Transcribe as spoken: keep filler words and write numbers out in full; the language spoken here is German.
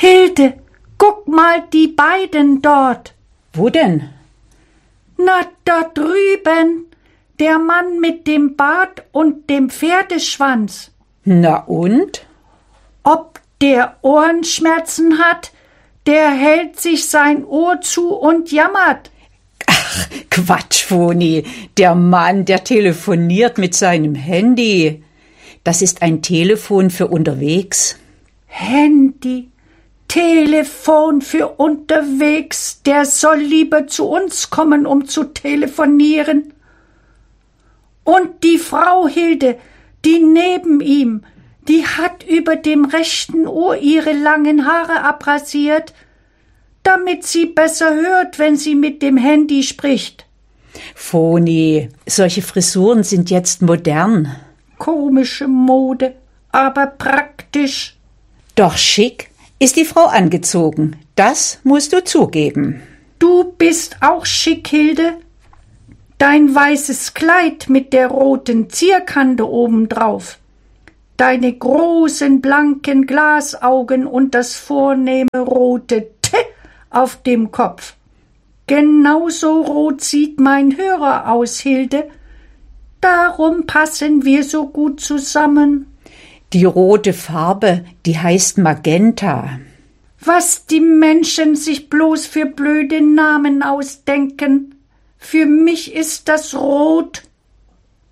Hilde, guck mal die beiden dort. Wo denn? Na, da drüben. Der Mann mit dem Bart und dem Pferdeschwanz. Na und? Ob der Ohrenschmerzen hat, der hält sich sein Ohr zu und jammert. Ach, Quatsch, Foni. Der Mann, der telefoniert mit seinem Handy. Das ist ein Telefon für unterwegs. Handy, Telefon für unterwegs. Der soll lieber zu uns kommen, um zu telefonieren. Und die Frau Hilde, die neben ihm, die hat über dem rechten Ohr ihre langen Haare abrasiert, damit sie besser hört, wenn sie mit dem Handy spricht. Foni, solche Frisuren sind jetzt modern. Komische Mode, aber praktisch. Doch schick ist die Frau angezogen, das musst du zugeben. Du bist auch schick, Hilde. Dein weißes Kleid mit der roten Zierkante obendrauf, deine großen blanken Glasaugen und das vornehme rote T auf dem Kopf. Genauso rot sieht mein Hörer aus, Hilde. Darum passen wir so gut zusammen. Die rote Farbe, die heißt Magenta. Was die Menschen sich bloß für blöde Namen ausdenken. Für mich ist das rot.